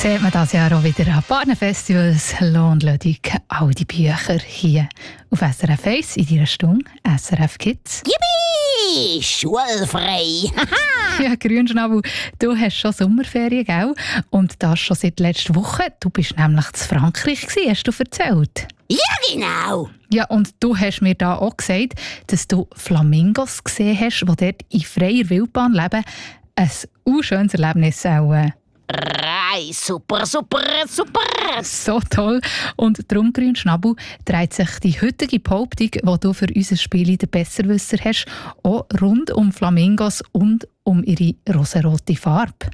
sieht man das Jahr auch wieder an Partnerfestivals. Lohnlödig, all die Bücher hier auf SRF 1 in deiner Stunde SRF Kids. Yippie! Schulfrei! Ja, Grünschnabel, du hast schon Sommerferien, gell? Und das schon seit letzter Woche. Du bist nämlich in Frankreich gewesen, hast du erzählt. Ja, genau! Ja, und du hast mir da auch gesagt, dass du Flamingos gesehen hast, die dort in freier Wildbahn leben. Ein schönes Erlebnis auch. Super! So toll. Und darum, Grünschnabel, dreht sich die heutige Behauptung, die du für unser Spiel den Besserwisser hast, auch rund um Flamingos und um ihre rosarote Farbe.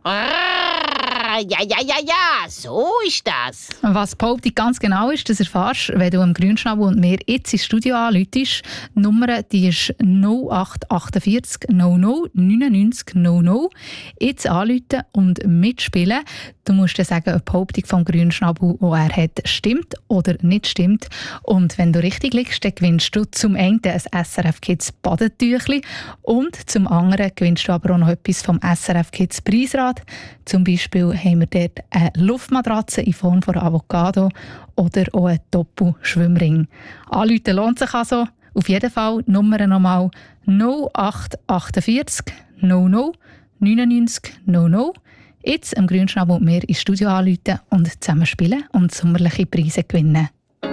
Ja, so ist das. Was die Behauptung ganz genau ist, das erfährst du, wenn du am Grünschnabel und mir jetzt ins Studio anrufst. Die Nummer die ist 0848 00 99 00. Jetzt anrufen und mitspielen. Du musst dann sagen, ob die Behauptung vom Grünschnabel, die er hat, stimmt oder nicht stimmt. Und wenn du richtig liegst, dann gewinnst du zum einen ein SRF Kids Badetüchli und zum anderen gewinnst du aber auch noch etwas vom SRF Kids Preisrad. Zum Beispiel haben wir dort eine Luftmatratze in Form von Avocado oder auch einen Doppel-Schwimmring. Anrufen lohnt sich also. Auf jeden Fall die Nummer nochmal 0848 00 99 00. Jetzt am Grünschnabel und mir ins Studio anrufen und zusammen spielen und sommerliche Preise gewinnen.